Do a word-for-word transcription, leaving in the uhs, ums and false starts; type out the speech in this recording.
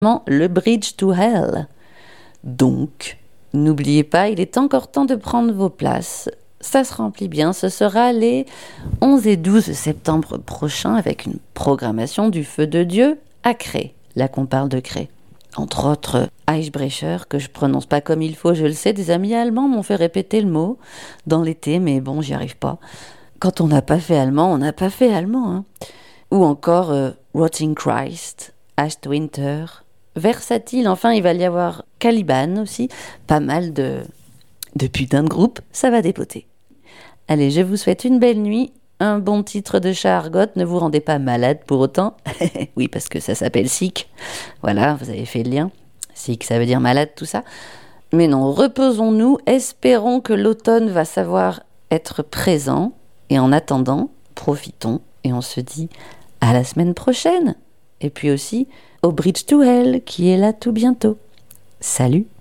le Bridge to Hell. Donc, n'oubliez pas, il est encore temps de prendre vos places. Ça se remplit bien, ce sera les onze et douze septembre prochains avec une programmation du Feu de Dieu à Cré, là qu'on parle de Cré. Entre autres, Eisbrecher, que je prononce pas comme il faut, je le sais, des amis allemands m'ont fait répéter le mot dans l'été, mais bon, j'y arrive pas. Quand on n'a pas fait allemand, on n'a pas fait allemand. Hein. Ou encore euh, Rotting Christ, Ashwinter, Versatile, enfin il va y avoir Caliban aussi, pas mal de, de putains de groupes, ça va dépoter. Allez, je vous souhaite une belle nuit, un bon titre de chat argot, ne vous rendez pas malade pour autant, oui parce que ça s'appelle sick, voilà, vous avez fait le lien, sick ça veut dire malade tout ça, mais non, reposons-nous, espérons que l'automne va savoir être présent, et en attendant, profitons, et on se dit à la semaine prochaine, et puis aussi au Bridge to Hell qui est là tout bientôt. Salut!